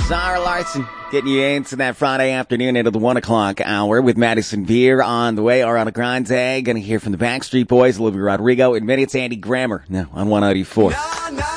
Zara Larson getting you into that Friday afternoon into the 1 o'clock hour with Madison Beer on the way. Ariana Grande, gonna hear from the Backstreet Boys, Olivia Rodrigo. In minutes, Andy Grammer. Now on 184.